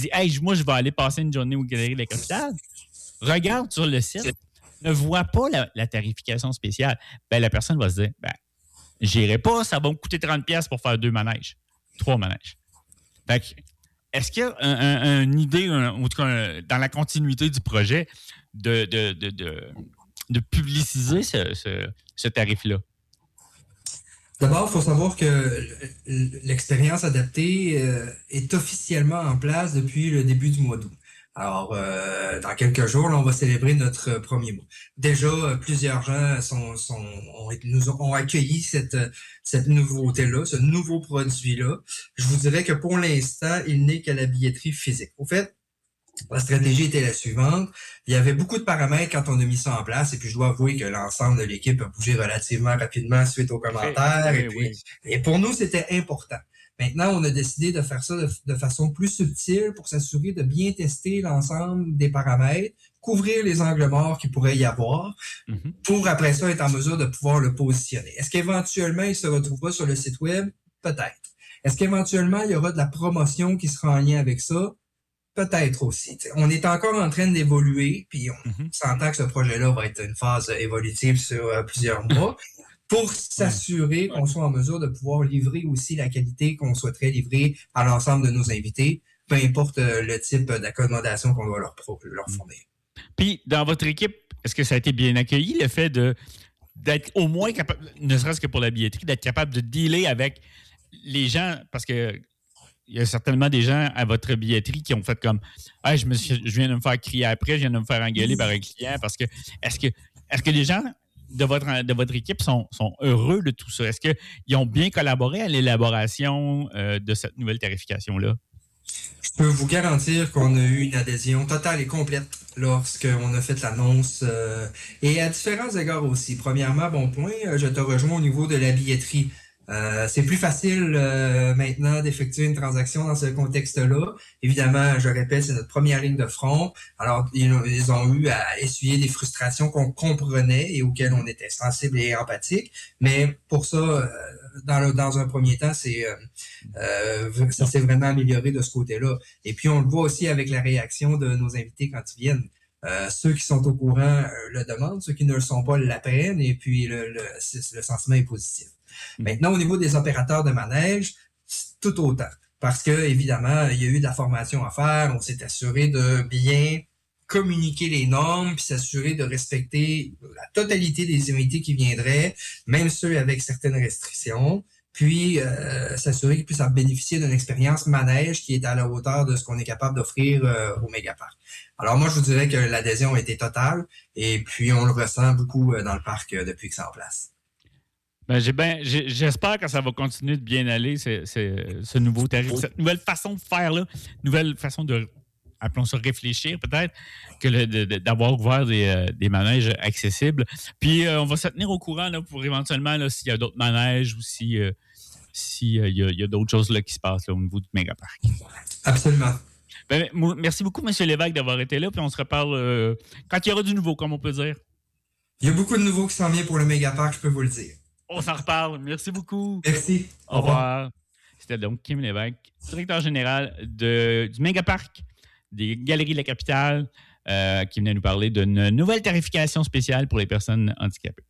dit « Hey, moi, je vais aller passer une journée aux Galeries de la Capitale », regarde sur le site, ne voit pas la tarification spéciale, ben la personne va se dire « j'irai pas, ça va me coûter 30$ pour faire 2 manèges, 3 manèges. » Fait que, est-ce qu'il y a une idée, en tout cas, dans la continuité du projet, de publiciser ce tarif-là? D'abord, il faut savoir que l'expérience adaptée est officiellement en place depuis le début du mois d'août. Alors, dans quelques jours, là, on va célébrer notre premier mois. Déjà, plusieurs gens ont accueilli cette nouveauté-là, ce nouveau produit-là. Je vous dirais que pour l'instant, il n'est qu'à la billetterie physique. Au fait, la stratégie était la suivante. Il y avait beaucoup de paramètres quand on a mis ça en place, et puis je dois avouer que l'ensemble de l'équipe a bougé relativement rapidement suite aux commentaires. Et pour nous, c'était important. Maintenant, on a décidé de faire ça de façon plus subtile pour s'assurer de bien tester l'ensemble des paramètres, couvrir les angles morts qu'il pourrait y avoir, pour après ça être en mesure de pouvoir le positionner. Est-ce qu'éventuellement, il se retrouvera sur le site web? Peut-être. Est-ce qu'éventuellement, il y aura de la promotion qui sera en lien avec ça? Peut-être aussi. T'sais, on est encore en train d'évoluer, puis on s'entend que ce projet-là va être une phase évolutive sur plusieurs mois, pour s'assurer qu'on soit en mesure de pouvoir livrer aussi la qualité qu'on souhaiterait livrer à l'ensemble de nos invités, peu importe le type d'accommodation qu'on doit leur fournir. Puis, dans votre équipe, est-ce que ça a été bien accueilli, le fait d'être au moins capable, ne serait-ce que pour la billetterie, d'être capable de dealer avec les gens, parce que il y a certainement des gens à votre billetterie qui ont fait comme « Ah, je viens de me faire crier après, je viens de me faire engueuler par un client. » Parce que est-ce que les gens de votre équipe sont heureux de tout ça? Est-ce qu'ils ont bien collaboré à l'élaboration de cette nouvelle tarification-là? Je peux vous garantir qu'on a eu une adhésion totale et complète lorsqu'on a fait l'annonce. Et à différents égards aussi. Premièrement, bon point, je te rejoins au niveau de la billetterie. C'est plus facile maintenant d'effectuer une transaction dans ce contexte-là. Évidemment, je répète, c'est notre première ligne de front. Alors, ils ont eu à essuyer des frustrations qu'on comprenait et auxquelles on était sensible et empathique. Mais pour ça, dans un premier temps, ça s'est vraiment amélioré de ce côté-là. Et puis, on le voit aussi avec la réaction de nos invités quand ils viennent. Ceux qui sont au courant le demandent, ceux qui ne le sont pas l'apprennent, et puis le sentiment est positif. Maintenant, au niveau des opérateurs de manège, tout autant. Parce que, évidemment, il y a eu de la formation à faire. On s'est assuré de bien communiquer les normes, puis s'assurer de respecter la totalité des invités qui viendraient, même ceux avec certaines restrictions. Puis, s'assurer qu'ils puissent en bénéficier d'une expérience manège qui est à la hauteur de ce qu'on est capable d'offrir au Mégaparc. Alors, moi, je vous dirais que l'adhésion a été totale, et puis on le ressent beaucoup dans le parc depuis que c'est en place. Ben, j'espère que ça va continuer de bien aller, ce nouveau tarif, cette nouvelle façon de faire, là, nouvelle façon de, appelons ça réfléchir peut-être, que d'avoir ouvert des manèges accessibles. Puis on va se tenir au courant là, pour éventuellement, là, s'il y a d'autres manèges ou s'il y a d'autres choses là, qui se passent là, au niveau du Mégaparc. Absolument. Ben, merci beaucoup, M. Lévesque, d'avoir été là. Puis on se reparle quand il y aura du nouveau, comme on peut dire. Il y a beaucoup de nouveaux qui s'en viennent pour le Mégaparc, je peux vous le dire. On s'en reparle. Merci beaucoup. Merci. Au revoir. C'était donc Kim Lévesque, directeur général du Mégaparc des Galeries de la Capitale, qui venait nous parler d'une nouvelle tarification spéciale pour les personnes handicapées.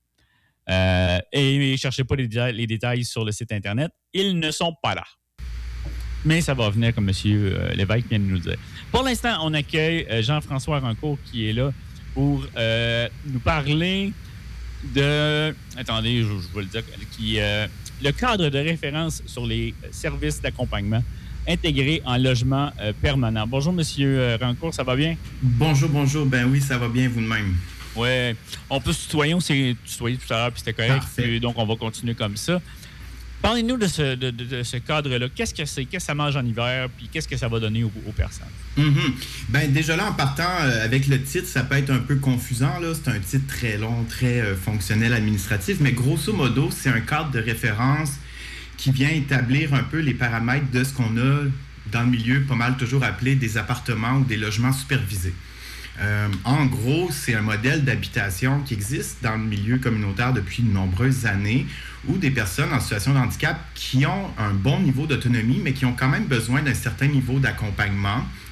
Et ne cherchez pas les détails sur le site Internet. Ils ne sont pas là. Mais ça va venir, comme M. Lévesque vient de nous dire. Pour l'instant, on accueille Jean-François Rancourt qui est là pour nous parler de... Attendez, je vais le dire. Le cadre de référence sur les services d'accompagnement intégrés en logement permanent. Bonjour, M. Rancourt, ça va bien? Bonjour. Ben oui, ça va bien vous-même. Oui. On peut se tutoyer. On s'est tutoyé tout à l'heure, puis c'était correct. Puis, donc, on va continuer comme ça. Parlez-nous de ce cadre-là. Qu'est-ce que c'est? Qu'est-ce que ça mange en hiver? Puis qu'est-ce que ça va donner aux personnes? Ben déjà là, en partant avec le titre, ça peut être un peu confusant. Là. C'est un titre très long, très fonctionnel, administratif. Mais grosso modo, c'est un cadre de référence qui vient établir un peu les paramètres de ce qu'on a dans le milieu pas mal toujours appelé des appartements ou des logements supervisés. En gros, c'est un modèle d'habitation qui existe dans le milieu communautaire depuis de nombreuses années où des personnes en situation de handicap qui ont un bon niveau d'autonomie, mais qui ont quand même besoin d'un certain niveau d'accompagnement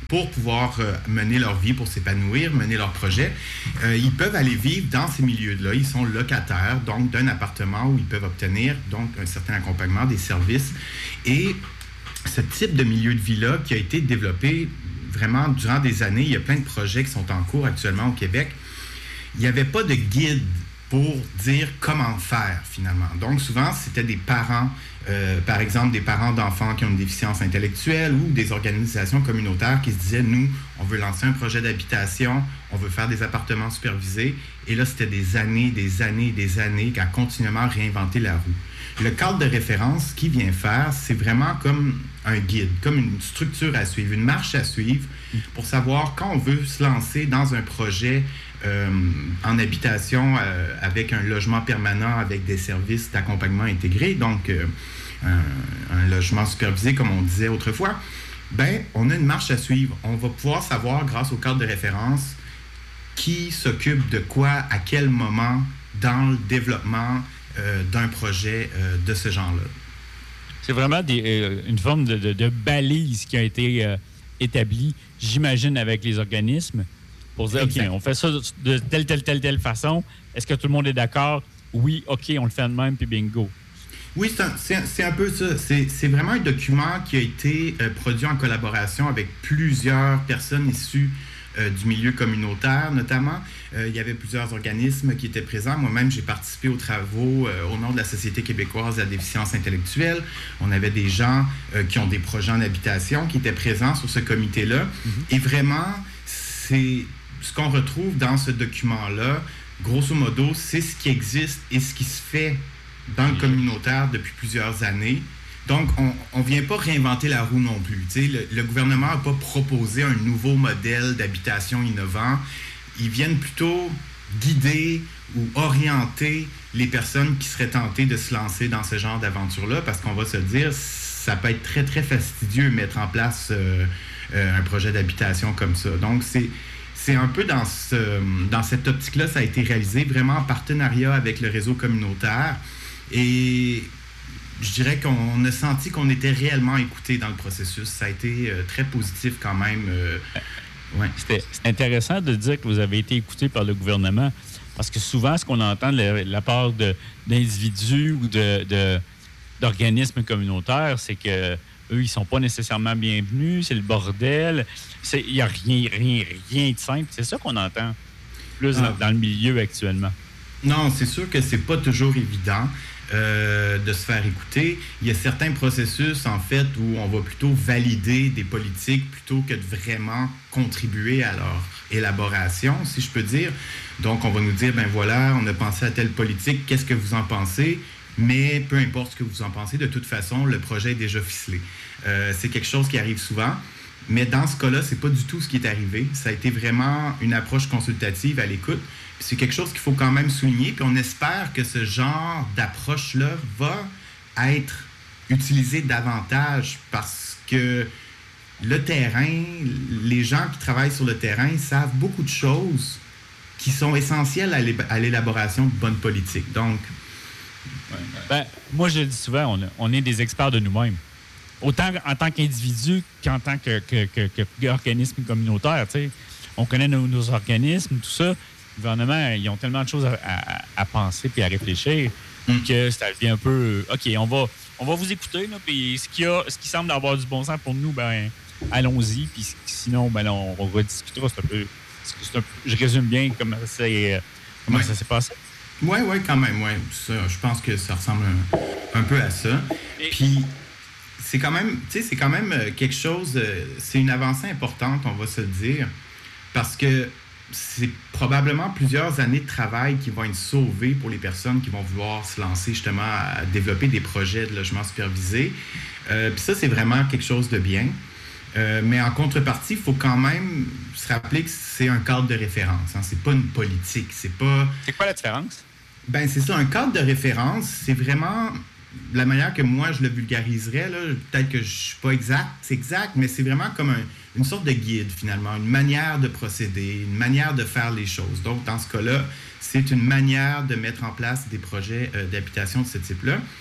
pour pouvoir mener leur vie, pour s'épanouir, mener leur projet, ils peuvent aller vivre dans ces milieux-là. Ils sont locataires, donc, d'un appartement où ils peuvent obtenir, donc, un certain accompagnement, des services. Et ce type de milieu de vie-là qui a été développé vraiment durant des années, il y a plein de projets qui sont en cours actuellement au Québec, il n'y avait pas de guide pour dire comment faire, finalement. Donc, souvent, c'était des parents, par exemple, des parents d'enfants qui ont une déficience intellectuelle ou des organisations communautaires qui se disaient, nous, on veut lancer un projet d'habitation, on veut faire des appartements supervisés. Et là, c'était des années à continuellement réinventer la roue. Le cadre de référence, ce qu'il vient faire, c'est vraiment comme un guide, comme une structure à suivre, une marche à suivre pour savoir quand on veut se lancer dans un projet en habitation avec un logement permanent, avec des services d'accompagnement intégrés, donc un logement supervisé, comme on disait autrefois, ben on a une marche à suivre. On va pouvoir savoir, grâce au cadre de référence, qui s'occupe de quoi, à quel moment dans le développement d'un projet de ce genre-là. C'est vraiment une forme de balise qui a été établie, j'imagine, avec les organismes, pour dire, exact. OK, on fait ça de telle façon. Est-ce que tout le monde est d'accord? Oui, OK, on le fait de même, puis bingo. Oui, c'est un peu ça. C'est vraiment un document qui a été produit en collaboration avec plusieurs personnes issues du milieu communautaire, notamment. Il y avait plusieurs organismes qui étaient présents. Moi-même, j'ai participé aux travaux au nom de la Société québécoise de la déficience intellectuelle. On avait des gens qui ont des projets en habitation qui étaient présents sur ce comité-là. Mm-hmm. Et vraiment, c'est ce qu'on retrouve dans ce document-là, grosso modo, c'est ce qui existe et ce qui se fait dans le communautaire depuis plusieurs années. Donc, on ne vient pas réinventer la roue non plus. Le gouvernement n'a pas proposé un nouveau modèle d'habitation innovant. Ils viennent plutôt guider ou orienter les personnes qui seraient tentées de se lancer dans ce genre d'aventure-là, parce qu'on va se dire, ça peut être très, très fastidieux de mettre en place un projet d'habitation comme ça. Donc, c'est un peu dans cette optique-là, ça a été réalisé vraiment en partenariat avec le réseau communautaire. Et je dirais qu'on a senti qu'on était réellement écouté dans le processus. Ça a été très positif quand même. Ouais. C'est intéressant de dire que vous avez été écouté par le gouvernement, parce que souvent, ce qu'on entend de la part d'individus ou d'organismes communautaires, c'est que eux, ils sont pas nécessairement bienvenus, c'est le bordel. Il n'y a rien de simple. C'est ça qu'on entend plus dans le milieu actuellement. Non, c'est sûr que c'est pas toujours évident de se faire écouter. Il y a certains processus, en fait, où on va plutôt valider des politiques plutôt que de vraiment contribuer à leur élaboration, si je peux dire. Donc, on va nous dire, ben voilà, on a pensé à telle politique, qu'est-ce que vous en pensez? Mais peu importe ce que vous en pensez, de toute façon, le projet est déjà ficelé. C'est quelque chose qui arrive souvent. Mais dans ce cas-là, c'est pas du tout ce qui est arrivé. Ça a été vraiment une approche consultative à l'écoute. Puis c'est quelque chose qu'il faut quand même souligner. Puis on espère que ce genre d'approche-là va être utilisé davantage parce que le terrain, les gens qui travaillent sur le terrain savent beaucoup de choses qui sont essentielles à l'élaboration de bonnes politiques. Donc, ben, moi, je le dis souvent, on est des experts de nous-mêmes. Autant en tant qu'individu qu'en tant qu'organisme communautaire. T'sais. On connaît nos organismes, tout ça. Le gouvernement, ils ont tellement de choses à penser et à réfléchir que ça devient un peu... OK, on va vous écouter, là, puis ce qui semble avoir du bon sens pour nous, ben allons-y. Puis sinon, ben là, on rediscutera. Je résume bien comment ça s'est passé. Oui, quand même. Ouais. Je pense que ça ressemble un peu à ça. Puis... c'est quand même quelque chose, c'est une avancée importante, on va se le dire, parce que c'est probablement plusieurs années de travail qui vont être sauvées pour les personnes qui vont vouloir se lancer justement à développer des projets de logement supervisé. Puis ça, c'est vraiment quelque chose de bien. Mais en contrepartie, il faut quand même se rappeler que c'est un cadre de référence. Hein. C'est pas une politique. C'est quoi la différence? Ben c'est ça, un cadre de référence, c'est vraiment... la manière que moi, je le vulgariserais, là, peut-être que je ne suis pas exact, mais c'est vraiment comme une sorte de guide, finalement, une manière de procéder, une manière de faire les choses. Donc, dans ce cas-là, c'est une manière de mettre en place des projets d'habitation de ce type-là.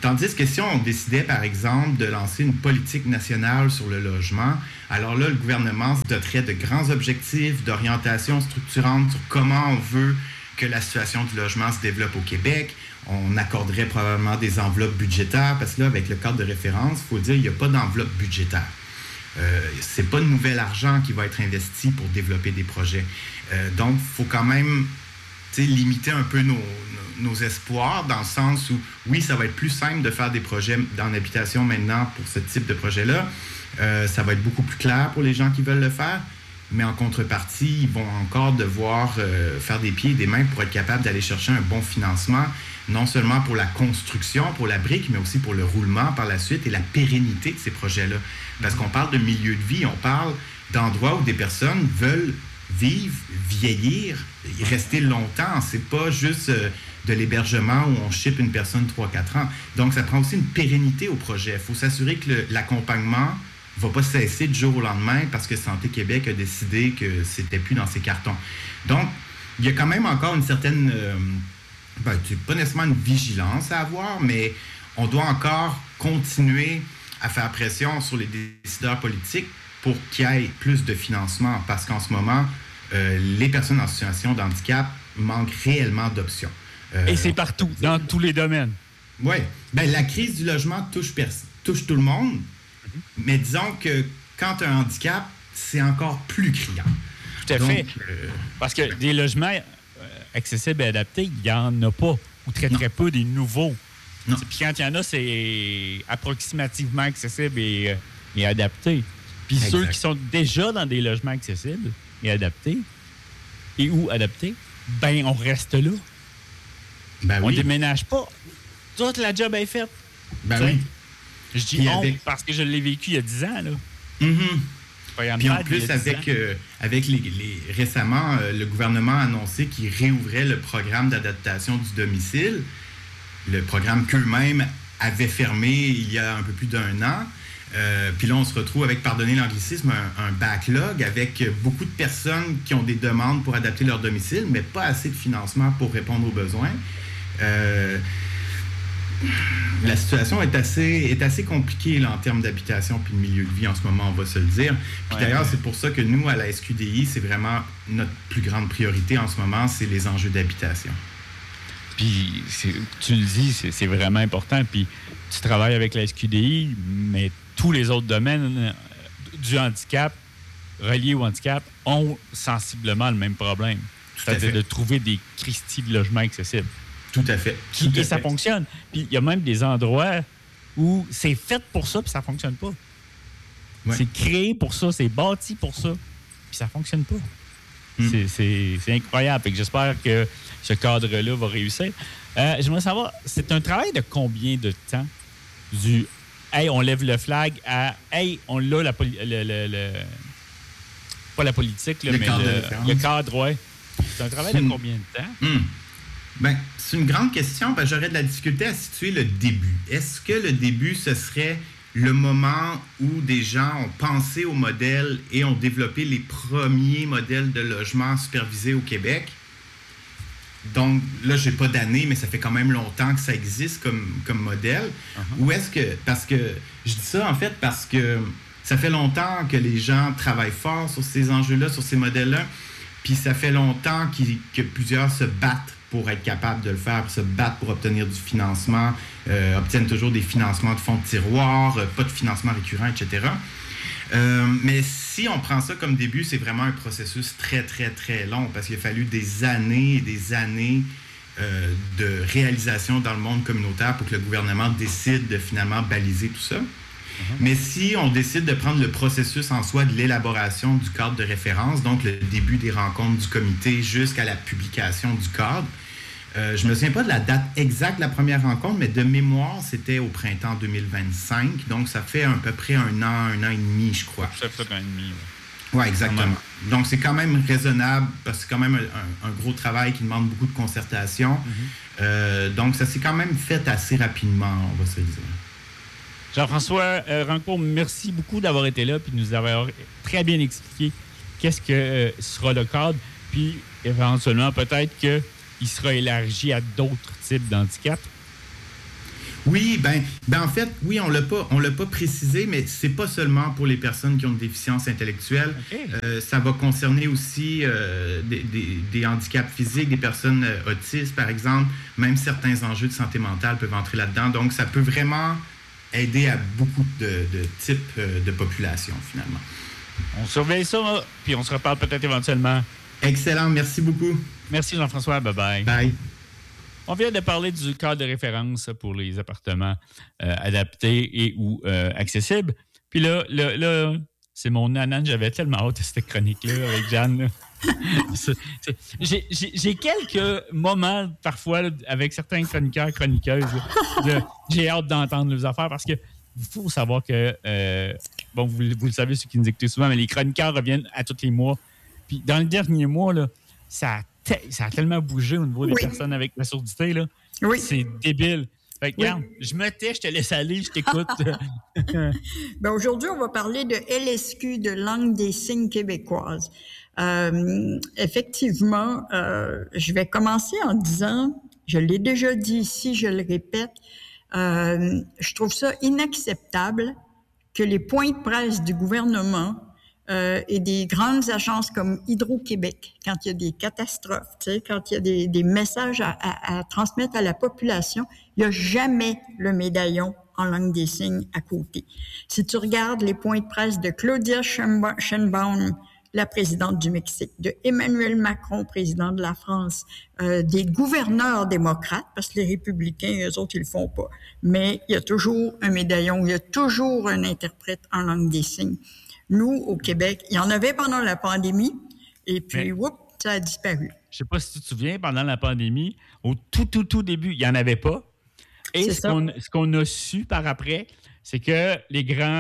Tandis que si on décidait, par exemple, de lancer une politique nationale sur le logement, alors là, le gouvernement se doterait de grands objectifs, d'orientation structurante sur comment on veut que la situation du logement se développe au Québec. On accorderait probablement des enveloppes budgétaires, parce que là, avec le cadre de référence, il faut dire qu'il n'y a pas d'enveloppe budgétaire. C'est pas de nouvel argent qui va être investi pour développer des projets. Donc, il faut quand même limiter un peu nos espoirs, dans le sens où, oui, ça va être plus simple de faire des projets dans l'habitation maintenant pour ce type de projet-là. Ça va être beaucoup plus clair pour les gens qui veulent le faire, mais en contrepartie, ils vont encore devoir faire des pieds et des mains pour être capables d'aller chercher un bon financement, non seulement pour la construction, pour la brique, mais aussi pour le roulement par la suite et la pérennité de ces projets-là. Parce qu'on parle de milieu de vie, on parle d'endroits où des personnes veulent vivre, vieillir, rester longtemps. C'est pas juste de l'hébergement où on ship une personne 3-4 ans. Donc, ça prend aussi une pérennité au projet. Il faut s'assurer que l'accompagnement ne va pas cesser du jour au lendemain parce que Santé Québec a décidé que c'était plus dans ses cartons. Donc, il y a quand même encore une certaine, pas nécessairement une vigilance à avoir, mais on doit encore continuer à faire pression sur les décideurs politiques pour qu'il y ait plus de financement, parce qu'en ce moment, les personnes en situation de handicap manquent réellement d'options. Et c'est partout, dans tous les domaines. Oui. Bien, la crise du logement touche tout le monde, mais disons que quand tu as un handicap, c'est encore plus criant. Tout à fait. Parce que des logements accessibles et adaptés, il n'y en a pas, ou très peu des nouveaux. Puis quand il y en a, c'est approximativement accessible et adapté. Puis ceux qui sont déjà dans des logements accessibles et adaptés, et ou adaptés, ben on reste là. Ben on oui. déménage pas. Toute la job est faite. Ben oui. Je dis parce que je l'ai vécu il y a 10 ans. Là. Mm-hmm. Puis en plus, avec récemment, le gouvernement a annoncé qu'il réouvrait le programme d'adaptation du domicile, le programme qu'eux-mêmes avaient fermé il y a un peu plus d'1 an. Puis là, on se retrouve avec, pardonnez l'anglicisme, un backlog avec beaucoup de personnes qui ont des demandes pour adapter leur domicile, mais pas assez de financement pour répondre aux besoins. La situation est assez compliquée là, en termes d'habitation puis de milieu de vie en ce moment, on va se le dire. Puis d'ailleurs, c'est pour ça que nous, à la SQDI, c'est vraiment notre plus grande priorité en ce moment, c'est les enjeux d'habitation. Puis, tu le dis, c'est vraiment important. Puis, tu travailles avec la SQDI, mais tous les autres domaines du handicap, reliés au handicap, ont sensiblement le même problème. C'est-à-dire de trouver des cristis de logements accessibles. Tout à fait. Et ça fonctionne. Puis, il y a même des endroits où c'est fait pour ça, puis ça ne fonctionne pas. Ouais. C'est créé pour ça, c'est bâti pour ça, puis ça ne fonctionne pas. C'est incroyable. Fait que j'espère que ce cadre-là va réussir. J'aimerais savoir, c'est un travail de combien de temps? Du « Hey, on lève le flag » à « Hey, on l'a pas la politique, là, mais le cadre, ouais. » C'est un travail de combien de temps? Bien, c'est une grande question, parce que j'aurais de la difficulté à situer le début. Est-ce que le début, ce serait le moment où des gens ont pensé au modèle et ont développé les premiers modèles de logement supervisés au Québec? Donc, là, je n'ai pas d'année, mais ça fait quand même longtemps que ça existe comme modèle. Ou est-ce que... Parce que je dis ça, en fait, parce que ça fait longtemps que les gens travaillent fort sur ces enjeux-là, sur ces modèles-là, puis ça fait longtemps que plusieurs se battent pour être capables de le faire, se battent pour obtenir du financement, obtiennent toujours des financements de fonds de tiroir, pas de financement récurrent, etc. Mais si on prend ça comme début, c'est vraiment un processus très, très, très long parce qu'il a fallu des années et des années de réalisation dans le monde communautaire pour que le gouvernement décide de finalement baliser tout ça. Mais si on décide de prendre le processus en soi de l'élaboration du cadre de référence, donc le début des rencontres du comité jusqu'à la publication du cadre, je ne me souviens pas de la date exacte de la première rencontre, mais de mémoire, c'était au printemps 2025. Donc, ça fait à peu près un an et demi, je crois. Ça fait un an et demi, oui. Oui, exactement. Donc, c'est quand même raisonnable parce que c'est quand même un gros travail qui demande beaucoup de concertation. Donc, ça s'est quand même fait assez rapidement, on va se le dire. Jean-François Rancourt, merci beaucoup d'avoir été là et de nous avoir très bien expliqué qu'est-ce que sera le cadre. Puis, éventuellement, peut-être qu'il sera élargi à d'autres types d'handicap. Oui, en fait, oui, on l'a pas précisé, mais c'est pas seulement pour les personnes qui ont une déficience intellectuelle. Okay. Ça va concerner aussi des handicaps physiques, des personnes autistes, par exemple. Même certains enjeux de santé mentale peuvent entrer là-dedans. Donc, ça peut vraiment aider à beaucoup de types de populations, finalement. On surveille ça, puis on se reparle peut-être éventuellement. Excellent, merci beaucoup. Merci Jean-François, bye-bye. Bye. On vient de parler du cadre de référence pour les appartements adaptés et ou accessibles. Puis là, c'est mon nanan, j'avais tellement hâte de cette chronique-là avec Jeanne. J'ai quelques moments, parfois, là, avec certains chroniqueurs, chroniqueuses, j'ai hâte d'entendre leurs affaires parce que il faut savoir que, vous le savez, ceux qui nous écoutent souvent, mais les chroniqueurs reviennent à tous les mois. Puis dans le dernier mois, là, ça a tellement bougé au niveau des personnes avec la surdité. Là. Oui. C'est débile. Fait que, regarde, je me tais, je te laisse aller, je t'écoute. Aujourd'hui, on va parler de LSQ, de langue des signes québécoise. Effectivement, je vais commencer en disant, je l'ai déjà dit ici, je le répète, je trouve ça inacceptable que les points de presse du gouvernement et des grandes agences comme Hydro-Québec, quand il y a des catastrophes, tu sais, quand il y a des messages à transmettre à la population, il n'y a jamais le médaillon en langue des signes à côté. Si tu regardes les points de presse de Claudia Sheinbaum, la présidente du Mexique, de Emmanuel Macron, président de la France, des gouverneurs démocrates, parce que les républicains, eux autres, ils le font pas. Mais il y a toujours un médaillon, il y a toujours un interprète en langue des signes. Nous, au Québec, il y en avait pendant la pandémie, et puis, ça a disparu. Je sais pas si tu te souviens, pendant la pandémie, au tout début, il n'y en avait pas. Et ce qu'on a su par après, c'est que les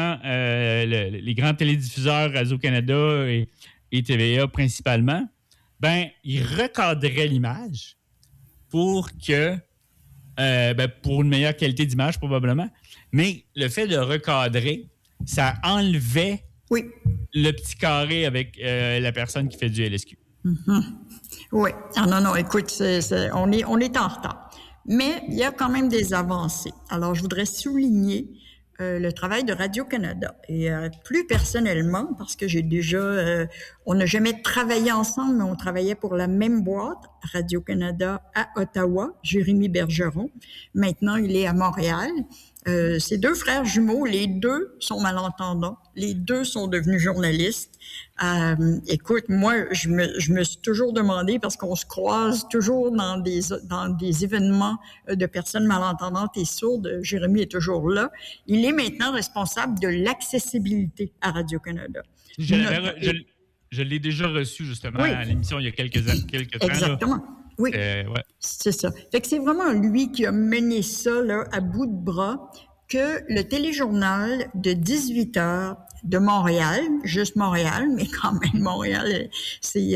grands télédiffuseurs Radio-Canada et TVA principalement, ils recadraient l'image pour que pour une meilleure qualité d'image probablement. Mais le fait de recadrer, ça enlevait le petit carré avec la personne qui fait du LSQ. Mm-hmm. Oui. Ah non, écoute, on est en retard. Mais il y a quand même des avancées. Alors, je voudrais souligner le travail de Radio-Canada. Et plus personnellement, parce que j'ai déjà... on n'a jamais travaillé ensemble, mais on travaillait pour la même boîte, Radio-Canada à Ottawa, Jérémy Bergeron. Maintenant, il est à Montréal. Ces deux frères jumeaux, les deux sont malentendants. Les deux sont devenus journalistes. Écoute, moi, je me suis toujours demandé, parce qu'on se croise toujours dans des événements de personnes malentendantes et sourdes. Jérémy est toujours là. Il est maintenant responsable de l'accessibilité à Radio-Canada. Je l'ai déjà reçu, justement, à l'émission il y a quelques temps. Exactement. Là. Oui, c'est ça. Fait que c'est vraiment lui qui a mené ça là, à bout de bras, que le téléjournal de 18 heures de Montréal, juste Montréal, mais quand même Montréal, c'est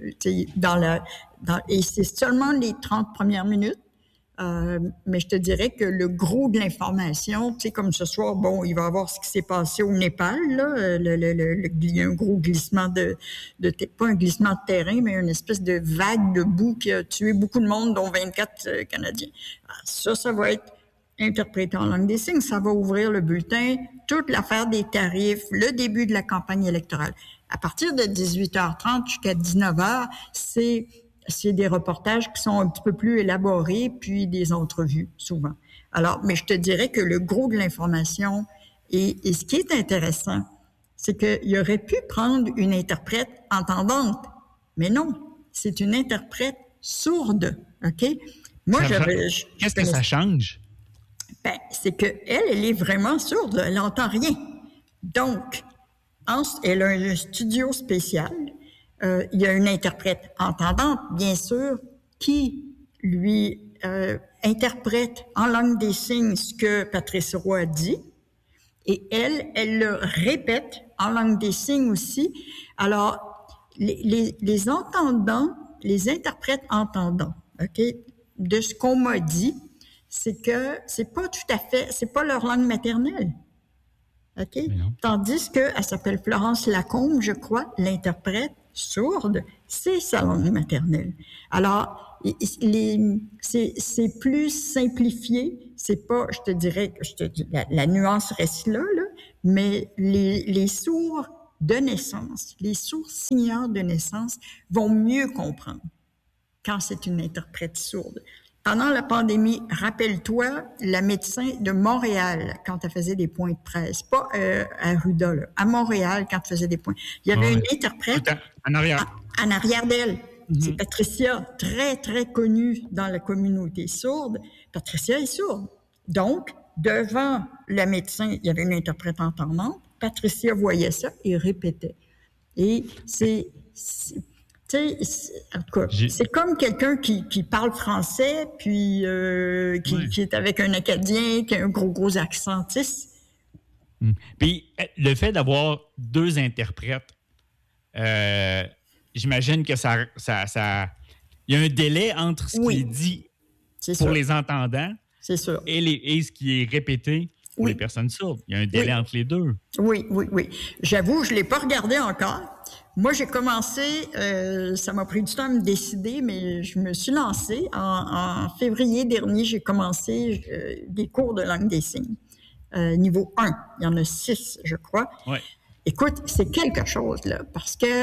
et c'est seulement les 30 premières minutes. Mais je te dirais que le gros de l'information, tu sais, comme ce soir, il va y avoir ce qui s'est passé au Népal, là, il y a un gros glissement pas un glissement de terrain, mais une espèce de vague de boue qui a tué beaucoup de monde, dont 24 Canadiens. Alors, ça va être interprété en langue des signes, ça va ouvrir le bulletin, toute l'affaire des tarifs, le début de la campagne électorale. À partir de 18h30 jusqu'à 19h, c'est des reportages qui sont un petit peu plus élaborés, puis des entrevues, souvent. Alors, mais je te dirais que le gros de l'information, et ce qui est intéressant, c'est qu'il aurait pu prendre une interprète entendante, mais non, c'est une interprète sourde, OK? Moi, Qu'est-ce que ça change? C'est qu'elle est vraiment sourde, elle n'entend rien. Donc, elle a un studio spécial. Il y a une interprète entendante, bien sûr, qui lui interprète en langue des signes ce que Patrice Roy a dit. Et elle le répète en langue des signes aussi. Alors, les entendants, les interprètes entendants, OK, de ce qu'on m'a dit, c'est que c'est pas leur langue maternelle. OK? Tandis qu'elle s'appelle Florence Lacombe, je crois, l'interprète. sourde, c'est sa langue maternelle. Alors, c'est plus simplifié. C'est pas, je te dirais, la nuance reste là, mais les sourds de naissance, les sourds signants de naissance vont mieux comprendre quand c'est une interprète sourde. Pendant la pandémie, rappelle-toi, la médecin de Montréal, quand elle faisait des points de presse, pas à Ruda, là, à Montréal, quand elle faisait des points, il y avait une interprète en arrière. En arrière d'elle. Mm-hmm. C'est Patricia, très, très connue dans la communauté sourde. Patricia est sourde. Donc, devant le médecin, il y avait une interprète entendante. Patricia voyait ça et répétait. Et c'est comme quelqu'un qui parle français, puis qui est avec un Acadien, qui a un gros accent. Puis, le fait d'avoir 2 interprètes, j'imagine que ça... Il y a un délai entre ce qui est dit pour les entendants et ce qui est répété pour les personnes sourdes. Il y a un délai entre les deux. Oui. J'avoue, je ne l'ai pas regardé encore. Moi, j'ai commencé, ça m'a pris du temps à me décider, mais je me suis lancée. En février dernier, j'ai commencé des cours de langue des signes. Niveau 1, il y en a 6, je crois. Ouais. Écoute, c'est quelque chose, là, parce que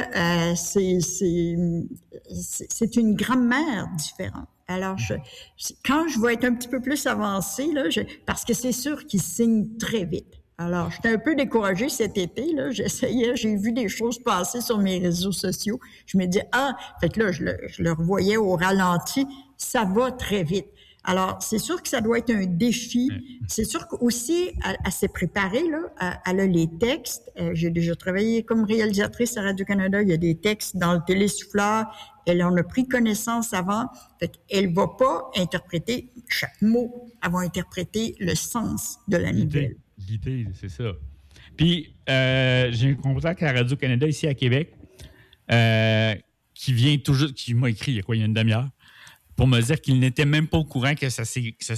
c'est une grammaire différente. Alors, quand je vais être un petit peu plus avancée, là, parce que c'est sûr qu'ils signent très vite. Alors, j'étais un peu découragée cet été, là. J'ai vu des choses passer sur mes réseaux sociaux. Je me dis, fait que là, je le revoyais au ralenti. Ça va très vite. Alors, c'est sûr que ça doit être un défi. C'est sûr qu'aussi, elle s'est préparée, là. Elle a les textes. J'ai déjà travaillé comme réalisatrice à Radio-Canada. Il y a des textes dans le télésouffleur. Elle en a pris connaissance avant. Fait qu'elle va pas interpréter chaque mot. Elle va interpréter le sens de la nouvelle. L'idée, c'est ça. Puis, j'ai un contact à Radio-Canada ici à Québec qui m'a écrit il y a une demi-heure pour me dire qu'il n'était même pas au courant que ça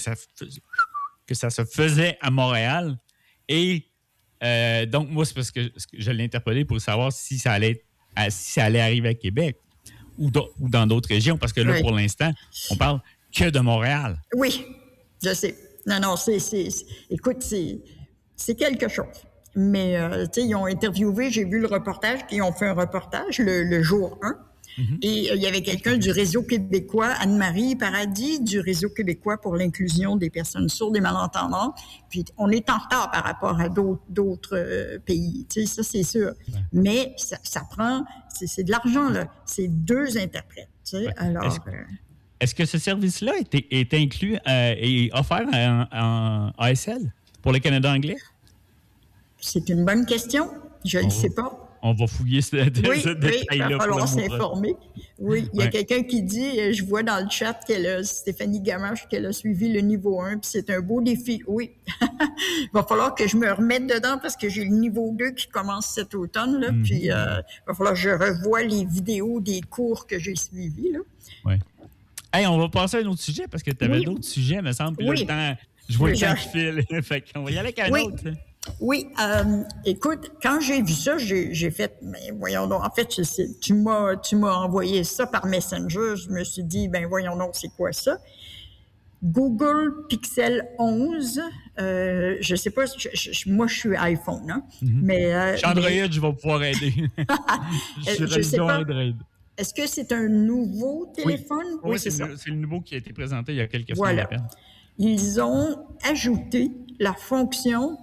se faisait à Montréal. Et donc, moi, c'est parce que je l'ai interpellé pour savoir si ça allait arriver à Québec ou dans d'autres régions, parce que là, pour l'instant, on parle que de Montréal. Oui, je sais. Non, écoute, c'est quelque chose. Mais, tu sais, ils ont interviewé, j'ai vu le reportage, ils ont fait un reportage le jour 1. Mm-hmm. Et il y avait quelqu'un du Réseau québécois, Anne-Marie Paradis, du Réseau québécois pour l'inclusion des personnes sourdes et malentendantes. Puis, on est en retard par rapport à d'autres pays. Tu sais, ça, c'est sûr. Ouais. Mais ça prend... C'est de l'argent, là. C'est 2 interprètes. Tu sais, alors... Est-ce que ce service-là est inclus et offert en ASL pour le Canada anglais? C'est une bonne question. Je ne sais pas. On va fouiller ce détail-là. Oui, il va falloir s'informer. Oui, il y a quelqu'un qui dit, je vois dans le chat Stéphanie Gamache, qu'elle a suivi le niveau 1, puis c'est un beau défi. Oui, il va falloir que je me remette dedans parce que j'ai le niveau 2 qui commence cet automne, là, puis il va falloir que je revoie les vidéos des cours que j'ai suivis, là. Oui. Hey, on va passer à un autre sujet parce que tu avais d'autres sujets, me semble. Puis là, le temps, je vois le temps qui file. Fait qu'on va y aller avec un autre. Oui, écoute, quand j'ai vu ça, j'ai fait, mais voyons donc, en fait, tu m'as envoyé ça par Messenger, je me suis dit, ben voyons donc, c'est quoi ça? Google Pixel 11, je sais pas, moi je suis iPhone, hein, mais... Android, je vais pouvoir aider. je sais pas. Est-ce que c'est un nouveau téléphone? Oui, c'est ça. C'est le nouveau qui a été présenté il y a quelques semaines à peine. Ils ont ajouté la fonction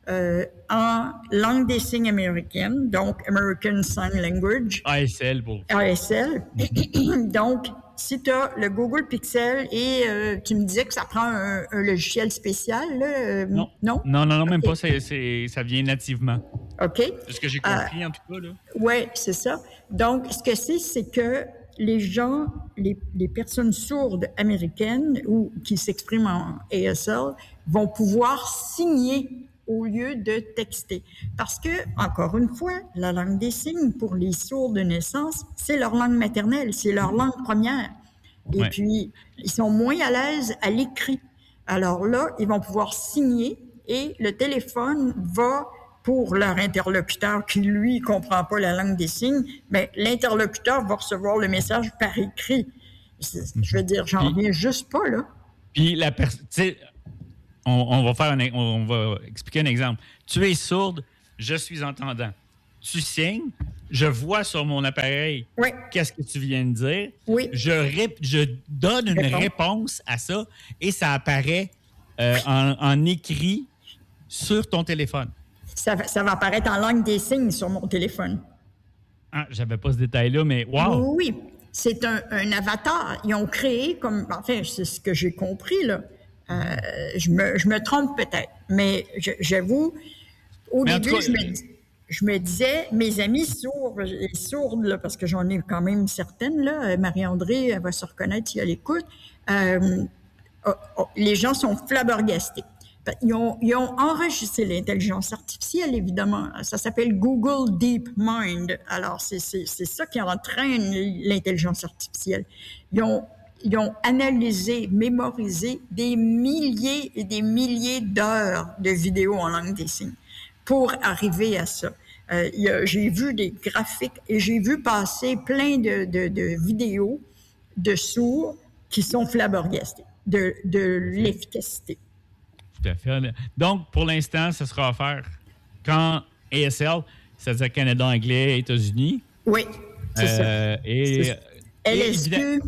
en langue des signes américaine, donc American Sign Language. ASL pour... ASL. Donc, si tu as le Google Pixel et tu me disais que ça prend un logiciel spécial, là, non? Non, même pas. Ça vient nativement. OK. C'est ce que j'ai compris, en tout cas. Oui, c'est ça. Donc, ce que c'est que les gens, les personnes sourdes américaines ou qui s'expriment en ASL vont pouvoir signer au lieu de texter. Parce que, encore une fois, la langue des signes, pour les sourds de naissance, c'est leur langue maternelle, c'est leur langue première. Et puis, ils sont moins à l'aise à l'écrit. Alors là, ils vont pouvoir signer et le téléphone va pour leur interlocuteur qui, lui, comprend pas la langue des signes, mais l'interlocuteur va recevoir le message par écrit. Je veux dire, j'en reviens juste pas, là. Puis la personne, tu sais, on va expliquer un exemple. Tu es sourde, je suis entendant. Tu signes, je vois sur mon appareil qu'est-ce que tu viens de dire. Oui. Je donne une réponse à ça et ça apparaît en écrit sur ton téléphone. Ça va apparaître en langue des signes sur mon téléphone. Ah, j'avais pas ce détail-là, mais wow! Oui, c'est un avatar. Ils ont créé comme... Enfin, c'est ce que j'ai compris, là. Je me trompe peut-être, mais j'avoue, au début, je me disais, mes amis sourdes, là, parce que j'en ai quand même certaines, là, Marie-André, elle va se reconnaître si elle écoute, les gens sont flabbergastés. Ils ont enregistré l'intelligence artificielle, évidemment. Ça s'appelle Google DeepMind. Alors, c'est ça qui entraîne l'intelligence artificielle. Ils ont analysé, mémorisé des milliers et des milliers d'heures de vidéos en langue des signes pour arriver à ça. J'ai vu des graphiques et j'ai vu passer plein de vidéos de sourds qui sont flabbergastés de l'efficacité. Tout à fait. Donc, pour l'instant, ça sera offert quand ASL, c'est-à-dire Canada anglais, États-Unis. Oui, c'est ça. Et LSQ.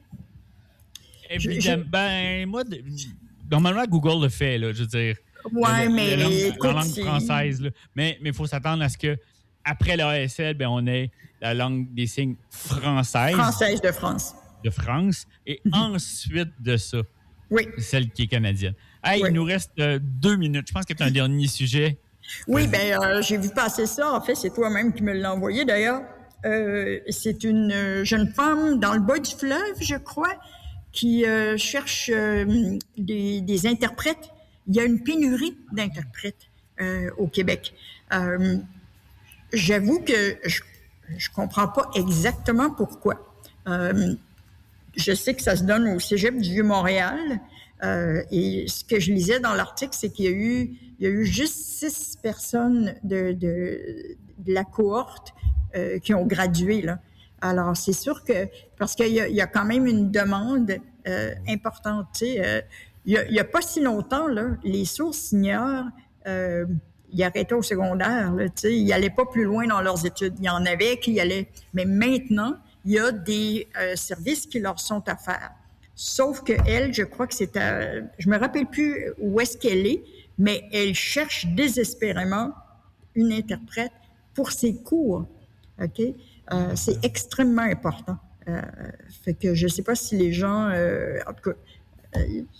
Ben, moi, normalement, Google le fait, là, je veux dire. Oui, mais la langue française. Là. Mais il faut s'attendre à ce que après l'ASL, ben, on ait la langue des signes française. Française de France. De France. Et ensuite de ça, celle qui est canadienne. Hey, il nous reste 2 minutes. Je pense que tu as un dernier sujet. Oui, bien, j'ai vu passer ça. En fait, c'est toi-même qui me l'as envoyé, d'ailleurs. C'est une jeune femme dans le bas du fleuve, je crois, qui cherche des interprètes. Il y a une pénurie d'interprètes au Québec. J'avoue que je comprends pas exactement pourquoi. Je sais que ça se donne au Cégep du Vieux-Montréal. Et ce que je lisais dans l'article, c'est qu'il y a eu juste 6 personnes de la cohorte qui ont gradué, là. Alors, c'est sûr que, parce qu'il y a quand même une demande importante, tu sais. Il y a pas si longtemps, là, les sourds-signeurs, ils arrêtaient au secondaire, là, tu sais. Ils n'allaient pas plus loin dans leurs études. Il y en avait qui y allaient. Mais maintenant, il y a des services qui leur sont offerts. Sauf que elle, je crois que c'est je me rappelle plus où est-ce qu'elle est, mais elle cherche désespérément une interprète pour ses cours. OK? C'est extrêmement important. Fait que je sais pas si les gens, en tout cas,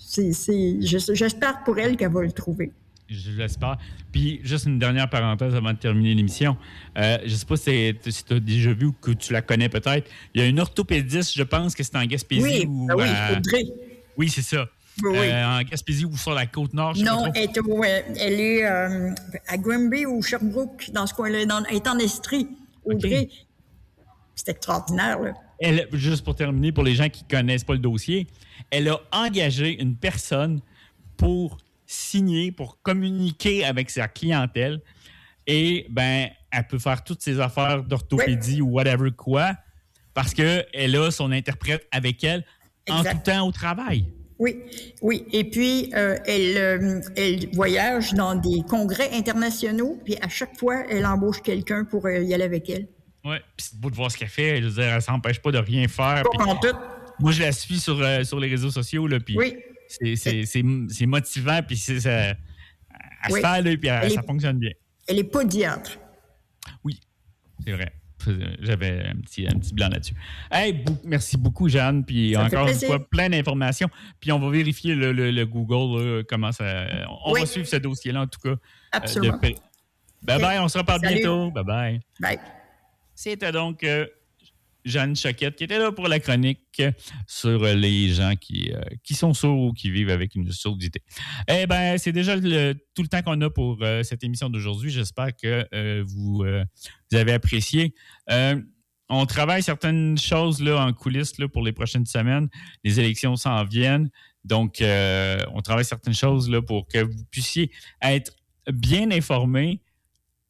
j'espère pour elle qu'elle va le trouver. Je l'espère. Puis, juste une dernière parenthèse avant de terminer l'émission. Je ne sais pas si tu as déjà vu ou que tu la connais peut-être. Il y a une orthopédiste, je pense que c'est en Gaspésie. Oui, Audrey. Oui, c'est ça. Oui. En Gaspésie ou sur la Côte-Nord. Non, elle est à Granby ou Sherbrooke, dans ce coin-là. Elle est en Estrie, Audrey. Okay. C'est extraordinaire, là. Elle, juste pour terminer, pour les gens qui ne connaissent pas le dossier, elle a engagé une personne pour signer, pour communiquer avec sa clientèle. Et, ben, elle peut faire toutes ses affaires d'orthopédie ou whatever quoi, parce qu'elle a son interprète avec elle en tout temps au travail. Oui. Et puis, elle voyage dans des congrès internationaux, puis à chaque fois, elle embauche quelqu'un pour y aller avec elle. Oui, puis c'est beau de voir ce qu'elle fait. Je veux dire, elle s'empêche pas de rien faire. Pas en tout. Moi, je la suis sur les réseaux sociaux, là, puis c'est motivant, puis elle se fait, là, puis ça fonctionne bien. Elle est podiatre. Oui, c'est vrai. J'avais un petit blanc là-dessus. Hey, merci beaucoup, Jeanne. Puis encore une fois, plein d'informations. Puis on va vérifier le Google, là, comment ça... On va suivre ce dossier-là, en tout cas. Absolument. Bye-bye, on se reparle bientôt. Bye. C'était donc Jeanne Choquette qui était là pour la chronique sur les gens qui sont sourds ou qui vivent avec une surdité. Eh bien, c'est déjà tout le temps qu'on a pour cette émission d'aujourd'hui. J'espère que vous avez apprécié. On travaille certaines choses là, en coulisses là, pour les prochaines semaines. Les élections s'en viennent. Donc, on travaille certaines choses là, pour que vous puissiez être bien informés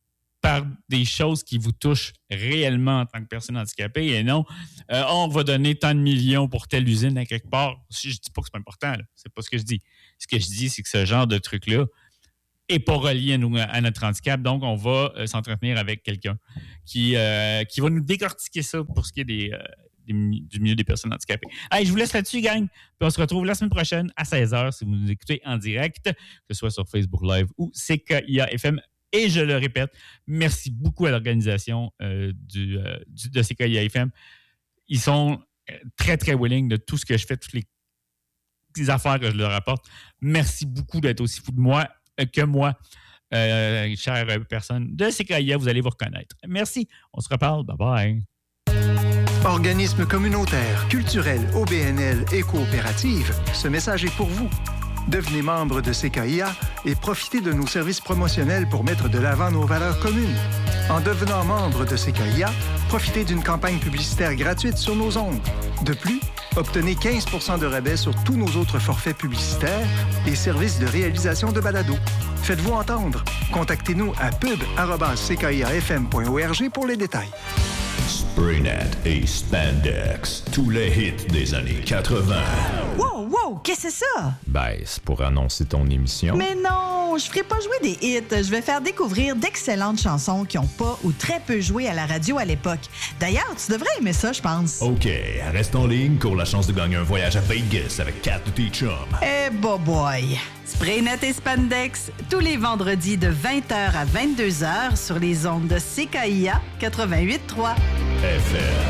par des choses qui vous touchent réellement en tant que personne handicapée et non, on va donner tant de millions pour telle usine à quelque part. Je dis pas que c'est pas important, là. C'est pas ce que je dis. Ce que je dis, c'est que ce genre de truc-là n'est pas relié à notre handicap. Donc, on va s'entretenir avec quelqu'un qui va nous décortiquer ça pour ce qui est du milieu des personnes handicapées. Hey, je vous laisse là-dessus, gang. Puis on se retrouve la semaine prochaine à 16h si vous nous écoutez en direct, que ce soit sur Facebook Live ou CKIA FM. Et je le répète, merci beaucoup à l'organisation de CKIA FM. Ils sont très, très willing de tout ce que je fais, toutes les affaires que je leur apporte. Merci beaucoup d'être aussi fou de moi que moi, chère personne de CKIA. Vous allez vous reconnaître. Merci. On se reparle. Bye-bye. Organismes communautaires, culturels, OBNL et coopératives, ce message est pour vous. Devenez membre de CKIA et profitez de nos services promotionnels pour mettre de l'avant nos valeurs communes. En devenant membre de CKIA, profitez d'une campagne publicitaire gratuite sur nos ondes. De plus, obtenez 15 % de rabais sur tous nos autres forfaits publicitaires et services de réalisation de balados. Faites-vous entendre. Contactez-nous à pub@ckiafm.org pour les détails. Spraynet et Spandex, tous les hits des années 80. Wow, qu'est-ce que c'est ça? Ben, c'est pour annoncer ton émission. Mais non, je ferai pas jouer des hits. Je vais faire découvrir d'excellentes chansons qui ont pas ou très peu joué à la radio à l'époque. D'ailleurs, tu devrais aimer ça, je pense. OK, reste en ligne pour la chance de gagner un voyage à Vegas avec 4 de tes chums. Eh, boy! Spraynet et Spandex, tous les vendredis de 20h à 22h sur les ondes de CKIA 88.3 FM.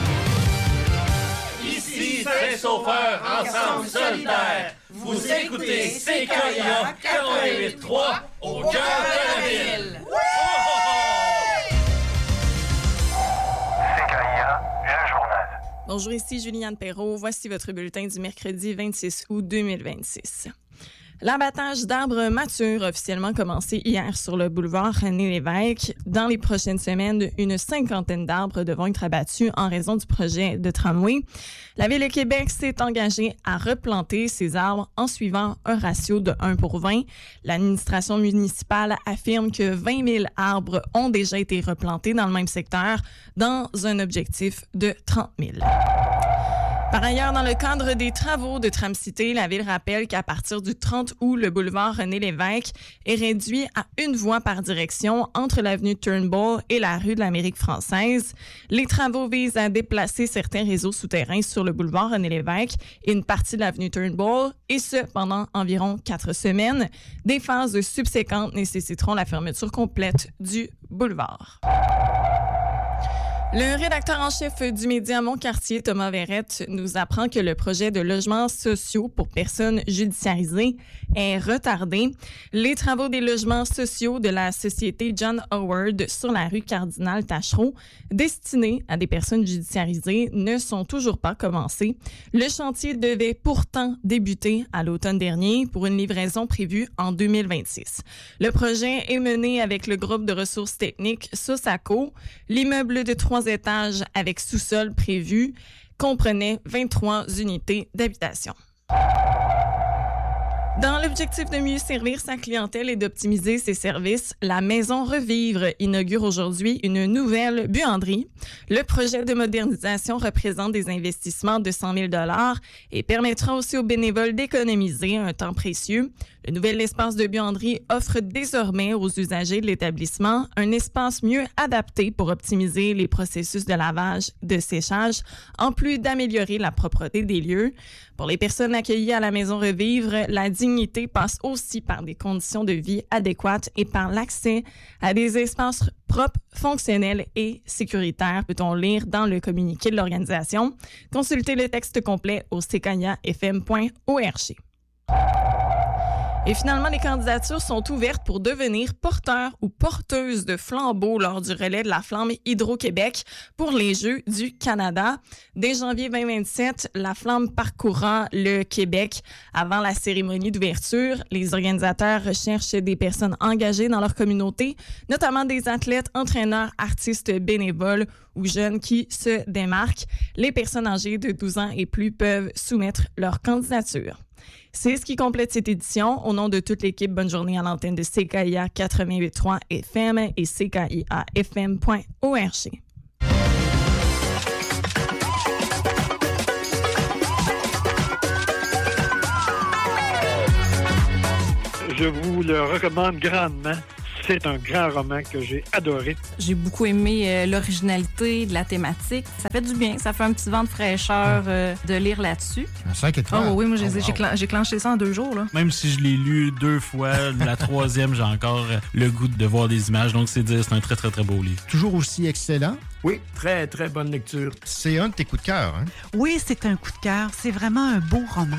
Ici Saint-Sauveur, ensemble solitaire. Vous écoutez CKIA 88.3 au cœur de la ville. CKIA, le journal. Bonjour, ici Juliane Perrault. Voici votre bulletin du mercredi 26 août 2026. L'abattage d'arbres matures a officiellement commencé hier sur le boulevard René-Lévesque. Dans les prochaines semaines, une 50aine d'arbres devront être abattus en raison du projet de tramway. La Ville de Québec s'est engagée à replanter ces arbres en suivant un ratio de 1:20. L'administration municipale affirme que 20 000 arbres ont déjà été replantés dans le même secteur dans un objectif de 30 000. Par ailleurs, dans le cadre des travaux de Tramcité, la Ville rappelle qu'à partir du 30 août, le boulevard René-Lévesque est réduit à une voie par direction entre l'avenue Turnbull et la rue de l'Amérique française. Les travaux visent à déplacer certains réseaux souterrains sur le boulevard René-Lévesque et une partie de l'avenue Turnbull, et ce, pendant environ 4 semaines. Des phases subséquentes nécessiteront la fermeture complète du boulevard. Le rédacteur en chef du média Mon-Quartier, Thomas Verrette, nous apprend que le projet de logements sociaux pour personnes judiciarisées est retardé. Les travaux des logements sociaux de la société John Howard sur la rue Cardinal-Taschereau, destinés à des personnes judiciarisées, ne sont toujours pas commencés. Le chantier devait pourtant débuter à l'automne dernier pour une livraison prévue en 2026. Le projet est mené avec le groupe de ressources techniques SOSACO. L'immeuble de 3 étages avec sous-sol prévu comprenait 23 unités d'habitation. Dans l'objectif de mieux servir sa clientèle et d'optimiser ses services, la Maison Revivre inaugure aujourd'hui une nouvelle buanderie. Le projet de modernisation représente des investissements de 100 000 $ et permettra aussi aux bénévoles d'économiser un temps précieux. Le nouvel espace de buanderie offre désormais aux usagers de l'établissement un espace mieux adapté pour optimiser les processus de lavage, de séchage, en plus d'améliorer la propreté des lieux. Pour les personnes accueillies à la Maison Revivre, la dignité passe aussi par des conditions de vie adéquates et par l'accès à des espaces propres, fonctionnels et sécuritaires, peut-on lire dans le communiqué de l'organisation. Consultez le texte complet au ckiafm.org. Et finalement, les candidatures sont ouvertes pour devenir porteur ou porteuse de flambeau lors du relais de la flamme Hydro-Québec pour les Jeux du Canada. Dès janvier 2027, la flamme parcourra le Québec avant la cérémonie d'ouverture. Les organisateurs recherchent des personnes engagées dans leur communauté, notamment des athlètes, entraîneurs, artistes, bénévoles ou jeunes qui se démarquent. Les personnes âgées de 12 ans et plus peuvent soumettre leur candidature. C'est ce qui complète cette édition. Au nom de toute l'équipe, bonne journée à l'antenne de CKIA 88.3 FM et CKIAFM.org. Je vous le recommande grandement. C'est un grand roman que j'ai adoré. J'ai beaucoup aimé l'originalité de la thématique. Ça fait du bien. Ça fait un petit vent de fraîcheur de lire là-dessus. Un 5 étoiles. Oh oui, moi j'ai clenché ça en 2 jours. Là. Même si je l'ai lu 2 fois, la 3e, j'ai encore le goût de voir des images. Donc c'est dire, c'est un très, très, très beau livre. Toujours aussi excellent. Oui, très, très bonne lecture. C'est un de tes coups de cœur, hein? Oui, c'est un coup de cœur. C'est vraiment un beau roman.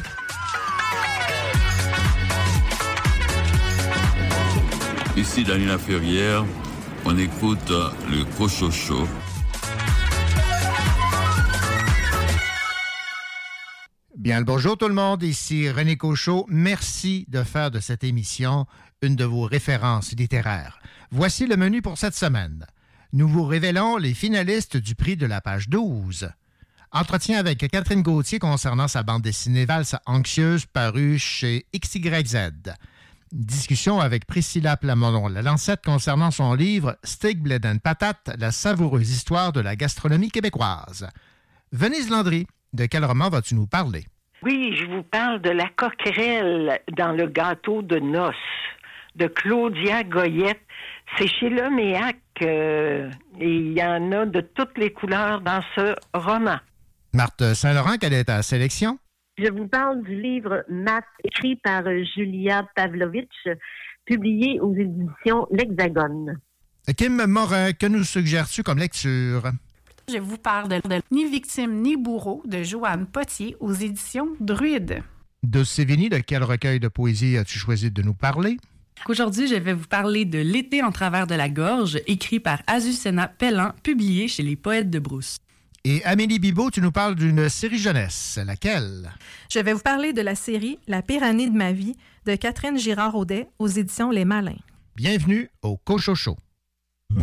Ici Daniel Laferrière, on écoute le Cochocho. Bien le bonjour tout le monde, ici René Cochot. Merci de faire de cette émission une de vos références littéraires. Voici le menu pour cette semaine. Nous vous révélons les finalistes du prix de la page 12. Entretien avec Catherine Gauthier concernant sa bande dessinée Valse anxieuse parue chez XYZ. Discussion avec Priscilla Plamondon-Lalancette concernant son livre « Steak, bled and patate, la savoureuse histoire de la gastronomie québécoise ». Venise Landry, de quel roman vas-tu nous parler? Oui, je vous parle de La coquerelle dans le gâteau de noces de Claudia Goyette. C'est chez Leméac et il y en a de toutes les couleurs dans ce roman. Marthe Saint-Laurent, quelle est ta sélection? Je vous parle du livre Math, écrit par Julia Pavlovitch, publié aux éditions L'Hexagone. Kim Morin, que nous suggères-tu comme lecture? Je vous parle de Ni victime ni bourreau de Joanne Potier aux éditions Druide. De Sévigny, de quel recueil de poésie as-tu choisi de nous parler? Aujourd'hui, je vais vous parler de L'été en travers de la gorge, écrit par Azucena Pellan, publié chez les Poètes de Brousse. Et Amélie Bibeau, tu nous parles d'une série jeunesse. Laquelle? Je vais vous parler de la série La pire année de ma vie de Catherine Girard-Audet aux éditions Les Malins. Bienvenue au Cochocho.